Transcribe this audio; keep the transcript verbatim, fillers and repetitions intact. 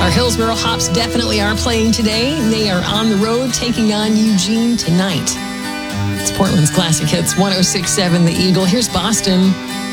Our Hillsboro Hops definitely are playing today. They are on the road taking on Eugene tonight. It's Portland's Classic Hits, one oh six point seven The Eagle. Here's Boston.